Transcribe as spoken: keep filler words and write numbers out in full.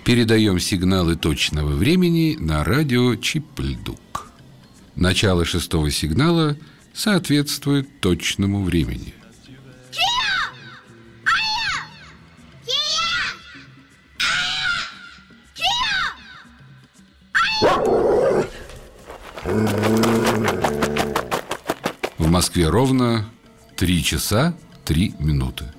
Передаем сигналы точного времени на радио Чип-Льдук. Начало шестого сигнала соответствует точному времени. В Москве ровно три часа три минуты.